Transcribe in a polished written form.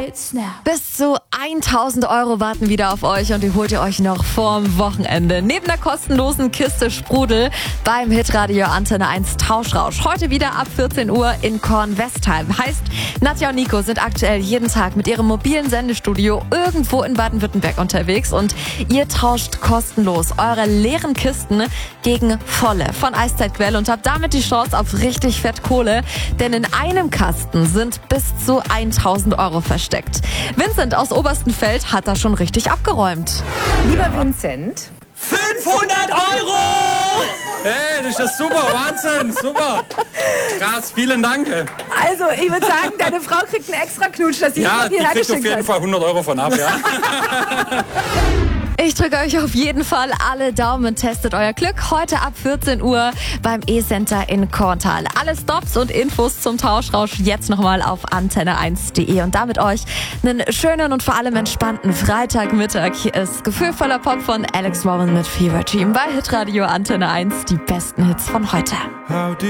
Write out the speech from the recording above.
Bis zu 1.000 € warten wieder auf euch und die holt ihr euch noch vorm Wochenende. Neben der kostenlosen Kiste Sprudel beim Hitradio Antenne 1 Tauschrausch. Heute wieder ab 14 Uhr in Kornwestheim. Heißt, Nadja und Nico sind aktuell jeden Tag mit ihrem mobilen Sendestudio irgendwo in Baden-Württemberg unterwegs und ihr tauscht kostenlos eure leeren Kisten gegen volle von Eiszeitquelle und habt damit die Chance auf richtig fett Kohle, denn in einem Kasten sind bis zu 1.000 € versteckt. Vincent aus Oberstenfeld hat da schon richtig abgeräumt. Lieber Vincent. 500 €! Hey, das ist das super, Wahnsinn, super. Krass, vielen Dank. Also, ich würde sagen, deine Frau kriegt einen extra Knutsch, dass sie Ja, die hierher kriegt auf geschickt jeden hat. Fall 100 € von ab, ja. Ich drücke euch auf jeden Fall alle Daumen, testet euer Glück. Heute ab 14 Uhr beim E-Center in Korntal. Alle Stops und Infos zum Tauschrausch jetzt nochmal auf antenne1.de. Und damit euch einen schönen und vor allem entspannten Freitagmittag. Hier ist gefühlvoller Pop von Alex Warren mit Fever Dream bei Hitradio Antenne 1. Die besten Hits von heute.